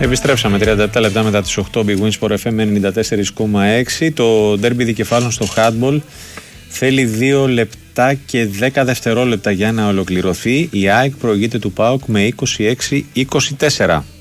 Επιστρέψαμε 37 λεπτά μετά τις 8. Big Win Sport FM 94,6. Το ντέρμπι δικεφάλων στο handball θέλει 2 λεπτά και 10 δευτερόλεπτα για να ολοκληρωθεί. Η ΑΕΚ προηγείται του ΠΑΟΚ με 26-24.